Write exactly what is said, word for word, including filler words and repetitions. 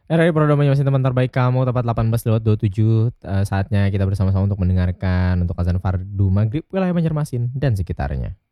R R I Polda Banyumasin teman terbaik kamu tepat delapan belas lewat dua puluh tujuh, eee, saatnya kita bersama-sama untuk mendengarkan untuk azan fardu maghrib wilayah Banjarmasin dan sekitarnya.